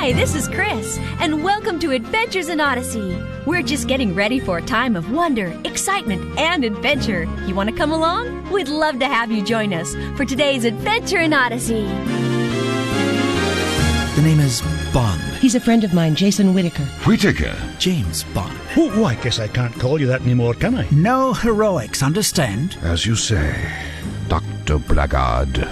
Hi, this is Chris, and welcome to Adventures in Odyssey. We're just getting ready for a time of wonder, excitement, and adventure. You want to come along? We'd love to have you join us for today's Adventure in Odyssey. The name is Bond. He's a friend of mine, Jason Whittaker. Whittaker? James Bond. Oh, I guess I can't call you that anymore, can I? No heroics, understand? As you say, Dr. Blackguard.